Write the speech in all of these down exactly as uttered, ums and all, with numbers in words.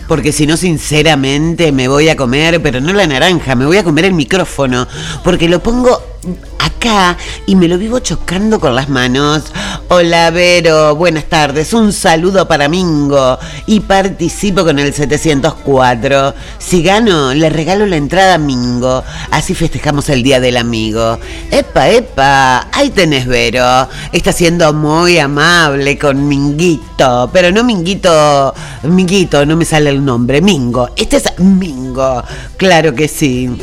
porque si no, sinceramente, me voy a comer, pero no la naranja, me voy a comer el micrófono, porque lo pongo acá y me lo vivo chocando con las manos. Hola, Vero, buenas tardes, un saludo para Mingo y participo con el setecientos cuatro. Si gano, le regalo la entrada a Mingo, así festejamos el Día del Amigo. Epa, epa, ahí tenés, Vero, está siendo muy amable con Minguito, pero no Minguito, Minguito, no me sale el nombre, Mingo, este es Mingo, claro que sí.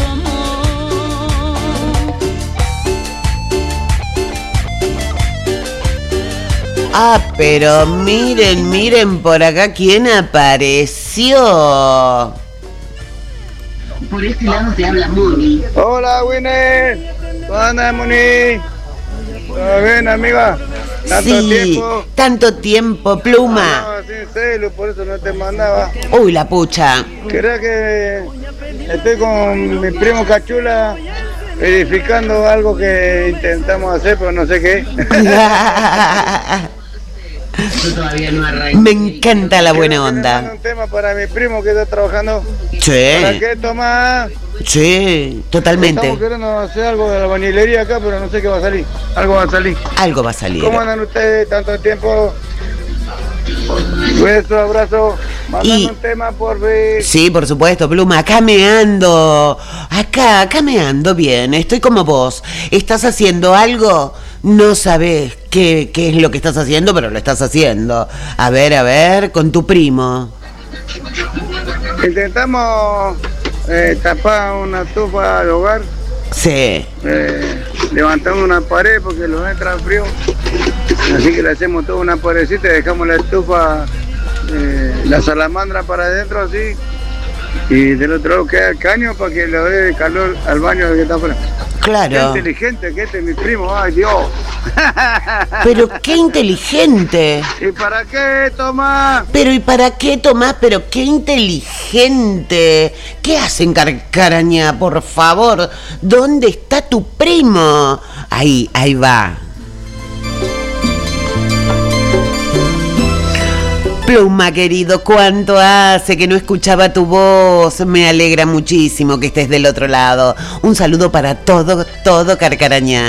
Ah, pero miren, miren por acá quién apareció. Por este lado te habla Moni. Hola, Winnie. ¿Cómo andas, Moni? ¿Todo bien, amiga? ¿Tanto sí, tiempo? Tanto tiempo, Pluma. No, sin celu, por eso no te mandaba. Uy, la pucha. ¿Querés que estoy con mi primo Cachula verificando algo que intentamos hacer, pero no sé qué? Yo todavía no arranqué. Me encanta la buena onda. Un tema para mi primo que está trabajando. Sí. ¿Para qué, Tomás? Sí, totalmente. Estamos queriendo hacer algo de la banilería acá, pero no sé qué va a salir. Algo va a salir. Algo va a salir. ¿Cómo andan ustedes tanto tiempo? Beso, abrazo. Mandame Y- un tema por ver. Sí, por supuesto, Pluma. Acá me ando. Acá, acá me ando bien. Estoy como vos. ¿Estás haciendo algo? No sabés qué, qué es lo que estás haciendo, pero lo estás haciendo. A ver, a ver, con tu primo. Intentamos eh, tapar una estufa al hogar. Sí. Eh, levantamos una pared porque los entra frío. Así que le hacemos toda una paredcita y dejamos la estufa, eh, la salamandra para adentro así. Y del otro lado queda el caño para que le dé calor al baño que está afuera. Claro. Qué inteligente que este es mi primo, ay Dios. Pero qué inteligente. ¿Y para qué, Tomás? Pero ¿y para qué, Tomás? Pero qué inteligente. ¿Qué hacen, Carcaraña? Por favor, ¿dónde está tu primo? Ahí, ahí va. Pluma, querido, ¿cuánto hace que no escuchaba tu voz? Me alegra muchísimo que estés del otro lado. Un saludo para todo, todo Carcarañá.